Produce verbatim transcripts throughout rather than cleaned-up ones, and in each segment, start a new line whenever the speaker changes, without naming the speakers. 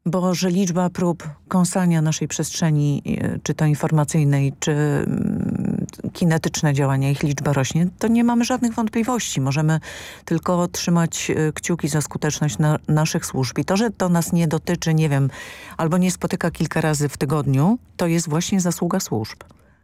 Bo że liczba prób kąsania naszej przestrzeni, czy to informacyjnej, czy mm, kinetyczne działania, ich liczba rośnie, to nie mamy żadnych wątpliwości. Możemy tylko trzymać e, kciuki za skuteczność na, naszych służb. I to, że to nas nie dotyczy, nie wiem, albo nie spotyka kilka razy w tygodniu, to jest właśnie zasługa służb.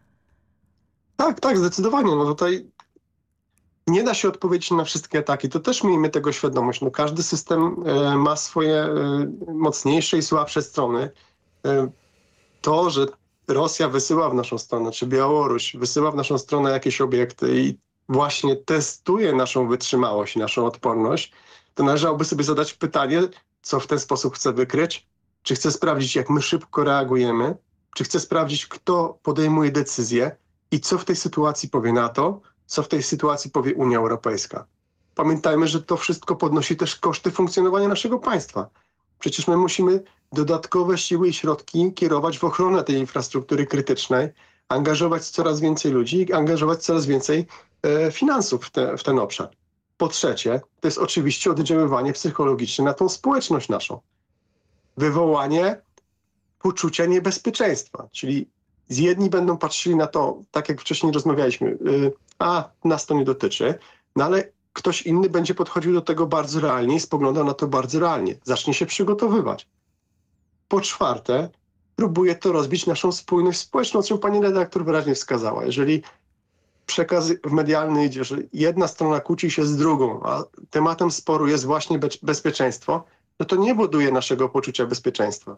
Tak, tak, zdecydowanie. No tutaj nie da się odpowiedzieć na wszystkie ataki. To też miejmy tego świadomość. No każdy system e, ma swoje e, mocniejsze i słabsze strony. E, to, że Rosja wysyła w naszą stronę, czy Białoruś wysyła w naszą stronę jakieś obiekty i właśnie testuje naszą wytrzymałość i naszą odporność, to należałoby sobie zadać pytanie, co w ten sposób chce wykryć, czy chce sprawdzić, jak my szybko reagujemy, czy chce sprawdzić, kto podejmuje decyzje i co w tej sytuacji powie NATO, co w tej sytuacji powie Unia Europejska. Pamiętajmy, że to wszystko podnosi też koszty funkcjonowania naszego państwa. Przecież my musimy dodatkowe siły i środki kierować w ochronę tej infrastruktury krytycznej, angażować coraz więcej ludzi i angażować coraz więcej e, finansów w, te, w ten obszar. Po trzecie, to jest oczywiście oddziaływanie psychologiczne na tą społeczność naszą. Wywołanie poczucia niebezpieczeństwa, czyli jedni będą patrzyli na to, tak jak wcześniej rozmawialiśmy, y, a nas to nie dotyczy, no ale ktoś inny będzie podchodził do tego bardzo realnie i spoglądał na to bardzo realnie. Zacznie się przygotowywać. Po czwarte, próbuje to rozbić naszą spójność społeczną, o czym pani redaktor wyraźnie wskazała. Jeżeli przekaz medialny idzie, że jedna strona kłóci się z drugą, a tematem sporu jest właśnie be- bezpieczeństwo, no to nie buduje naszego poczucia bezpieczeństwa.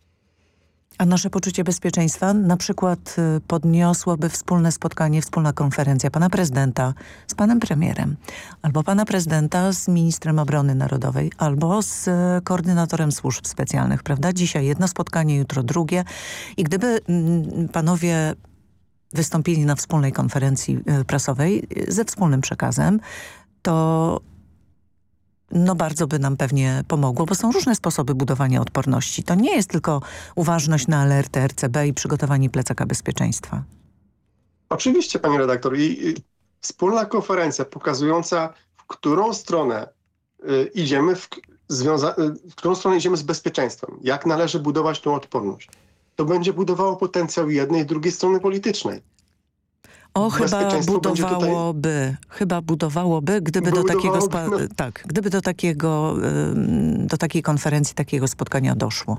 A nasze poczucie bezpieczeństwa na przykład y, podniosłoby wspólne spotkanie, wspólna konferencja pana prezydenta z panem premierem, albo pana prezydenta z ministrem obrony narodowej, albo z y, koordynatorem służb specjalnych, prawda? Dzisiaj jedno spotkanie, jutro drugie. I gdyby y, panowie wystąpili na wspólnej konferencji y, prasowej y, ze wspólnym przekazem, to no bardzo by nam pewnie pomogło, bo są różne sposoby budowania odporności. To nie jest tylko uważność na alertę R C B i przygotowanie plecaka bezpieczeństwa.
Oczywiście, pani redaktor. I, i wspólna konferencja pokazująca, w którą stronę y, idziemy, w, związa- y, w którą stronę idziemy z bezpieczeństwem. Jak należy budować tą odporność. To będzie budowało potencjał jednej i drugiej strony politycznej.
O, chyba
Bezpieczeństwo będzie tutaj-
budowałoby, chyba budowałoby, gdyby do takiego,
Budowałoby,
spa-
no.
tak, gdyby do takiego, ym, do takiej konferencji, takiego spotkania doszło.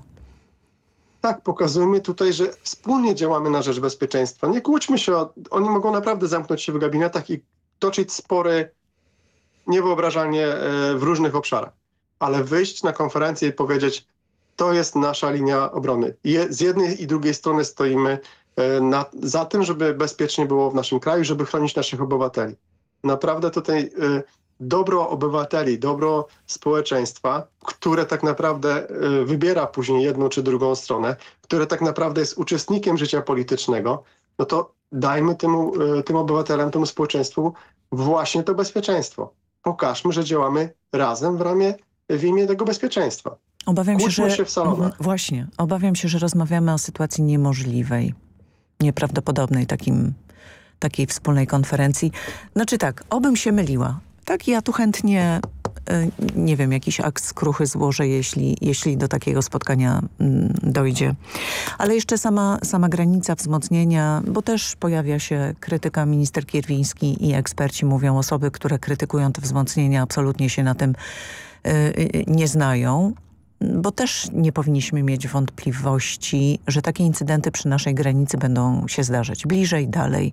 Tak, pokazujemy tutaj, że wspólnie działamy na rzecz bezpieczeństwa. Nie kłóćmy się, o, oni mogą naprawdę zamknąć się w gabinetach i toczyć spory niewyobrażalnie e, w różnych obszarach. Ale wyjść na konferencję i powiedzieć, to jest nasza linia obrony. Je, z jednej i drugiej strony stoimy e, na, za tym, żeby bezpiecznie było w naszym kraju, żeby chronić naszych obywateli. Naprawdę tutaj e, dobro obywateli, dobro społeczeństwa, które tak naprawdę e, wybiera później jedną czy drugą stronę, które tak naprawdę jest uczestnikiem życia politycznego, no to dajmy temu, e, tym obywatelom, temu społeczeństwu właśnie to bezpieczeństwo. Pokażmy, że działamy razem w ramię, w imię tego bezpieczeństwa.
Obawiam się,
Kłóćmy
że
się w salonach.
Mhm, właśnie, obawiam się, że rozmawiamy o sytuacji niemożliwej, nieprawdopodobnej takim, takiej wspólnej konferencji. Znaczy tak, obym się myliła. Tak, ja tu chętnie, y, nie wiem, jakiś akt skruchy złożę, jeśli, jeśli do takiego spotkania mm, dojdzie. Ale jeszcze sama, sama granica wzmocnienia, bo też pojawia się krytyka, minister Kierwiński i eksperci mówią, osoby, które krytykują te wzmocnienia, absolutnie się na tym y, y, nie znają. Bo też nie powinniśmy mieć wątpliwości, że takie incydenty przy naszej granicy będą się zdarzać bliżej, dalej,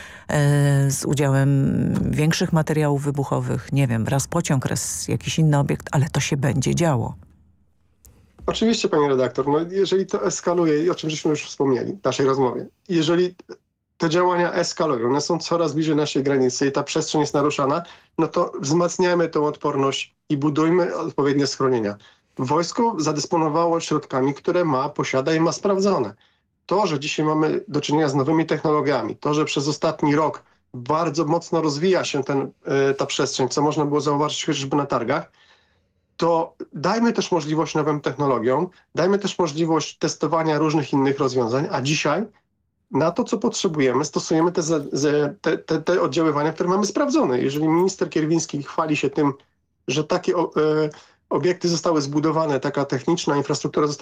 e, z udziałem większych materiałów wybuchowych, nie wiem, raz pociąg, raz jakiś inny obiekt, ale to się będzie działo.
Oczywiście, pani redaktor, no jeżeli to eskaluje, i o czym żeśmy już wspomnieli w naszej rozmowie, jeżeli te działania eskalują, one są coraz bliżej naszej granicy i ta przestrzeń jest naruszana, no to wzmacniajmy tą odporność i budujmy odpowiednie schronienia. Wojsko zadysponowało środkami, które ma, posiada i ma sprawdzone. To, że dzisiaj mamy do czynienia z nowymi technologiami, to, że przez ostatni rok bardzo mocno rozwija się ten, ta przestrzeń, co można było zauważyć chociażby na targach, to dajmy też możliwość nowym technologiom, dajmy też możliwość testowania różnych innych rozwiązań, a dzisiaj na to, co potrzebujemy, stosujemy te, te, te, te oddziaływania, które mamy sprawdzone. Jeżeli minister Kierwiński chwali się tym, że takie o, e, obiekty zostały zbudowane, taka techniczna infrastruktura została